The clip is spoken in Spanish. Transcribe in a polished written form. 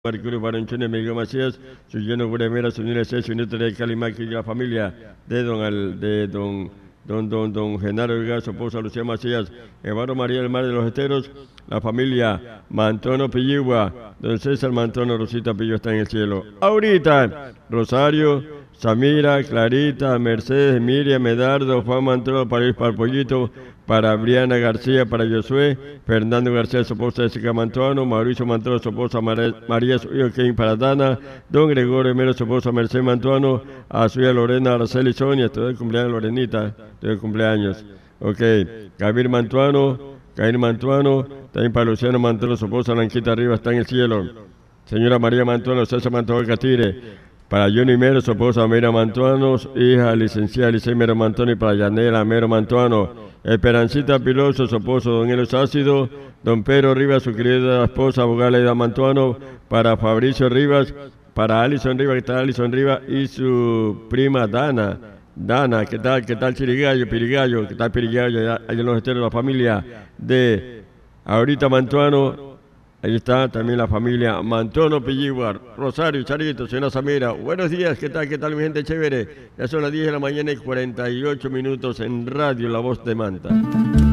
Mercurio Baronchone, Miguel Macías, Suyeno Guremera, Sunil Session, de Calimaki y la familia de don Genaro Vigas, su esposa Lucía Macías, Evaro María del Mar de los Esteros, la familia Mantono Pilligua, don César Mantono, Rosita Pillo está en el cielo. Ahorita, Rosario, Samira, Clarita, Mercedes, Miriam, Medardo, Juan Mantono, para el Pollito, para Briana García, para Josué, Fernando García, su esposa Jessica Mantuano, Mauricio Mantuano, su esposa María Joaquín para Dana, don Gregorio Mero, su esposa Mercedes Mantuano, a suya Lorena, Araceli Sonia, todo el cumpleaños Lorenita, todo el cumpleaños. Ok, Javier Mantuano, también para Luciano Mantuano, su esposa Blanquita Rivas, está en el cielo. Señora María Mantuano, César Mantuano Catire, para Johnny Mero, su esposa Mera Mantuano, hija licenciada Licey Mero Mantuano, y para Yanela Mero Mantuano, Esperancita Piloso, su esposo Don Elos Ácido, don Pedro Rivas, su querida esposa abogada Leda Mantuano, para Fabricio Rivas, para Alison Rivas, que está Alison Rivas, y su prima Dana, ¿qué tal Chirigallo, Pirigallo, qué tal Pirigallo, allá en los Esteros, la familia de ahorita Mantuano. Ahí está también la familia Mantono Pilliguar, Rosario, Charito, señora Samira. Buenos días, ¿qué tal mi gente chévere? Ya son las 10 de la mañana y 48 minutos en Radio La Voz de Manta.